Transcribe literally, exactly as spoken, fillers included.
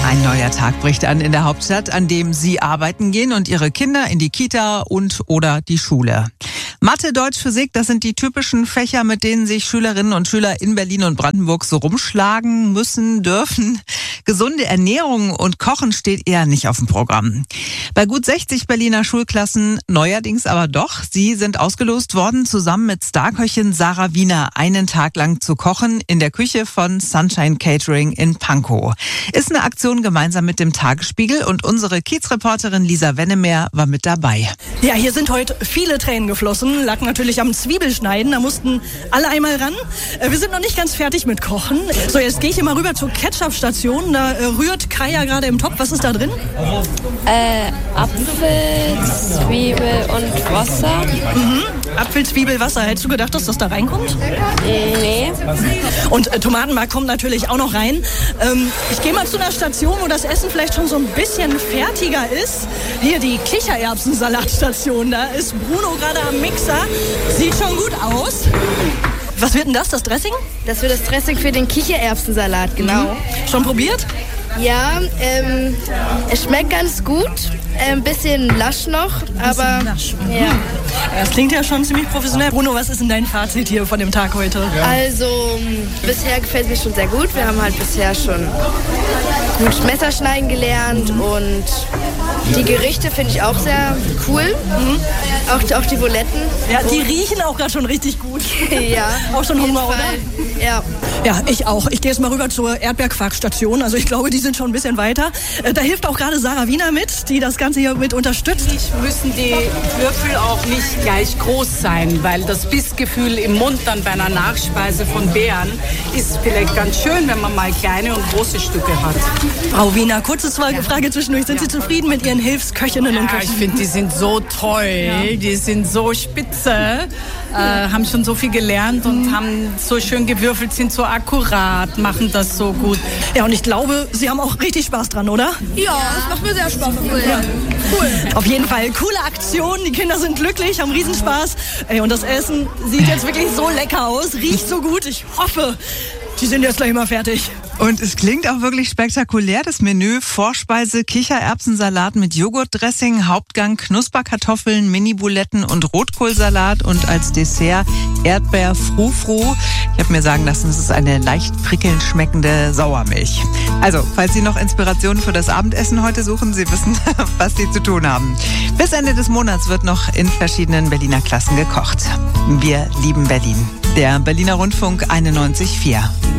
Ein neuer Tag bricht an in der Hauptstadt, an dem Sie arbeiten gehen und Ihre Kinder in die Kita und oder die Schule. Mathe, Deutsch, Physik, das sind die typischen Fächer, mit denen sich Schülerinnen und Schüler in Berlin und Brandenburg so rumschlagen müssen, dürfen. Gesunde Ernährung und Kochen steht eher nicht auf dem Programm. Bei gut sechzig Berliner Schulklassen neuerdings aber doch. Sie sind ausgelost worden, zusammen mit Starköchin Sarah Wiener einen Tag lang zu kochen in der Küche von Sunshine Catering in Pankow. Ist eine Aktion gemeinsam mit dem Tagesspiegel und unsere Kiez-Reporterin Lisa Wennemer war mit dabei. Ja, hier sind heute viele Tränen geflossen. Lag natürlich am Zwiebelschneiden, da mussten alle einmal ran. Wir sind noch nicht ganz fertig mit Kochen. So, jetzt gehe ich hier mal rüber zur Ketchup-Station. Da äh, rührt Kaya gerade im Topf. Was ist da drin? Äh, Apfel, Zwiebel und Wasser. Mhm. Apfel, Zwiebel, Wasser. Hättest du gedacht, dass das da reinkommt? Nee. Und äh, Tomatenmark kommt natürlich auch noch rein. Ähm, ich gehe mal zu einer Station, wo das Essen vielleicht schon so ein bisschen fertiger ist. Hier die Kichererbsensalatstation. Da ist Bruno gerade am Mixer. Sieht schon gut aus. Was wird denn das, das Dressing? Das wird das Dressing für den Kichererbsensalat, genau. Mhm. Schon probiert? Ja, ähm, es schmeckt ganz gut. Ein bisschen lasch noch, aber lasch. Ja. Das klingt ja schon ziemlich professionell. Bruno, was ist denn dein Fazit hier von dem Tag heute? Ja. Also, bisher gefällt es mir schon sehr gut. Wir haben halt bisher schon gut Messerschneiden gelernt und die Gerichte finde ich auch sehr cool. Mhm. Auch, auch die Buletten. Ja, die riechen auch gerade schon richtig gut. Ja. Auch schon Hunger, oder? Ja. Ja, ich auch. Ich gehe jetzt mal rüber zur Erdbeerquarkstation. Also ich glaube, die sind schon ein bisschen weiter. Da hilft auch gerade Sarah Wiener mit, die das Ganze hier mit unterstützt. Müssen die Würfel auch nicht gleich groß sein, weil das Bissgefühl im Mund dann bei einer Nachspeise von Beeren ist vielleicht ganz schön, wenn man mal kleine und große Stücke hat. Frau Wiener, kurze Frage zwischendurch. Sind Sie zufrieden mit Ihren Hilfsköchinnen und Ja, Köchen? ich finde, die sind so toll, ja. Die sind so spitze, äh, haben schon so viel gelernt und mhm. haben so schön gewürfelt, sind so akkurat, machen das so gut. Ja, und ich glaube, Sie haben auch richtig Spaß dran, oder? Ja, das macht mir sehr Spaß. Cool. Ja. Cool. Auf jeden Fall, coole Aktion, die Kinder sind glücklich, haben Riesenspaß. Ey, und das Essen sieht jetzt wirklich so lecker aus, riecht so gut. Ich hoffe, die sind jetzt gleich mal fertig. Und es klingt auch wirklich spektakulär, das Menü. Vorspeise, Kichererbsensalat mit Joghurtdressing, Hauptgang Knusperkartoffeln, Mini-Buletten und Rotkohlsalat und als Dessert Erdbeer-Frou-Frou. Ich habe mir sagen lassen, es ist eine leicht prickelnd schmeckende Sauermilch. Also, falls Sie noch Inspirationen für das Abendessen heute suchen, Sie wissen, was Sie zu tun haben. Bis Ende des Monats wird noch in verschiedenen Berliner Klassen gekocht. Wir lieben Berlin. Der Berliner Rundfunk einundneunzig Komma vier.